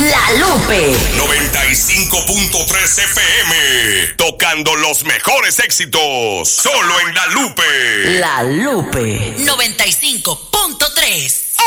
La Lupe 95.3 FM, tocando los mejores éxitos, solo en La Lupe. La Lupe 95.3.